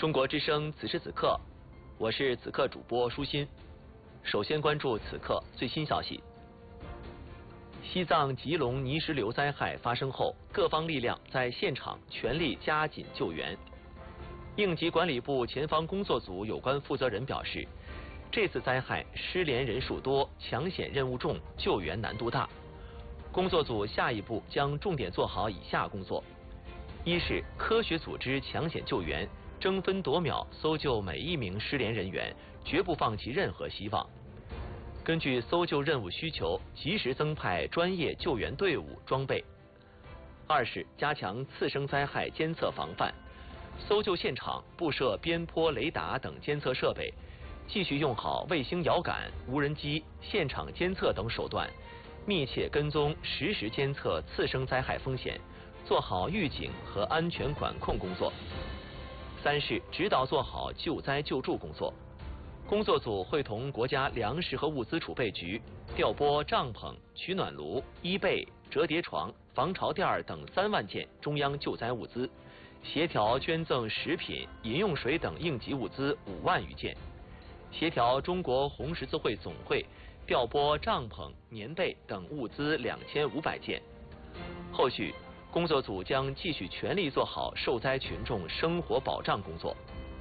中国之声此时此刻，我是此刻主播舒心。首先关注此刻最新消息。西藏吉隆泥石流灾害发生后，各方力量在现场全力加紧救援。应急管理部前方工作组有关负责人表示，这次灾害失联人数多，抢险任务重，救援难度大。工作组下一步将重点做好以下工作：一是科学组织抢险救援，争分夺秒搜救每一名失联人员，绝不放弃任何希望。根据搜救任务需求，及时增派专业救援队伍装备。二是加强次生灾害监测防范，搜救现场布设边坡雷达等监测设备，继续用好卫星遥感、无人机、现场监测等手段，密切跟踪、实时监测次生灾害风险，做好预警和安全管控工作。三是指导做好救灾救助工作。工作组会同国家粮食和物资储备局调拨帐篷、取暖炉、衣被、折叠床、防潮垫等3万件中央救灾物资，协调捐赠食品、饮用水等应急物资5万余件，协调中国红十字会总会调拨帐篷、棉被等物资2500件。后续工作组将继续全力做好受灾群众生活保障工作。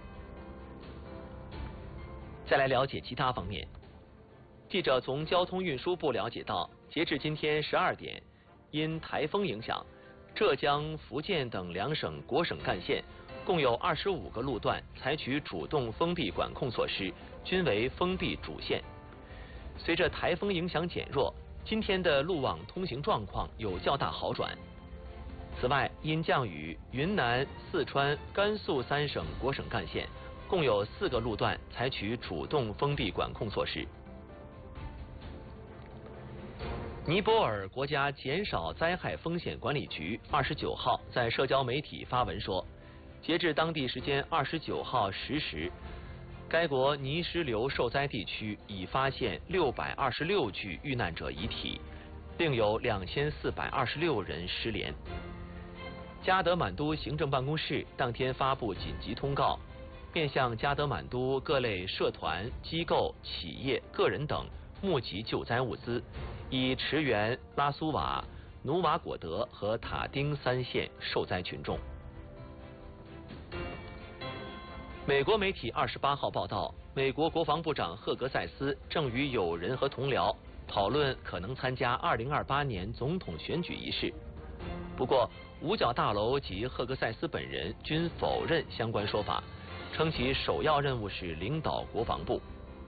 再来了解其他方面。记者从交通运输部了解到，截至今天12点，因台风影响，浙江、福建等2省国省干线共有25个路段采取主动封闭管控措施，均为封闭主线。随着台风影响减弱，今天的路网通行状况有较大好转。此外，因降雨，云南、四川、甘肃3省国省干线共有4个路段采取主动封闭管控措施。尼泊尔国家减少灾害风险管理局29号在社交媒体发文说，截至当地时间29号10时，该国泥石流受灾地区已发现626具遇难者遗体，另有2426人失联。加德满都行政办公室当天发布紧急通告，面向加德满都各类社团、机构、企业、个人等募集救灾物资，以驰援拉苏瓦、努瓦果德和塔丁3县受灾群众。美国媒体28号报道，美国国防部长赫格塞斯正与友人和同僚讨论可能参加2028年总统选举一事。不过，五角大楼及赫格塞斯本人均否认相关说法，称其首要任务是领导国防部。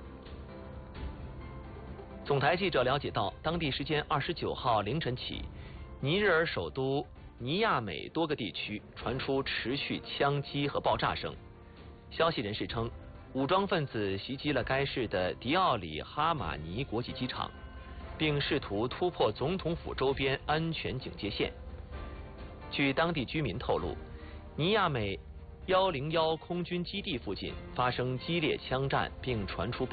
总台记者了解到，当地时间29号凌晨起，尼日尔首都尼亚美多个地区传出持续枪击和爆炸声。消息人士称，武装分子袭击了该市的迪奥里哈马尼国际机场，并试图突破总统府周边安全警戒线。据当地居民透露，尼亚美101空军基地附近发生激烈枪战，并传出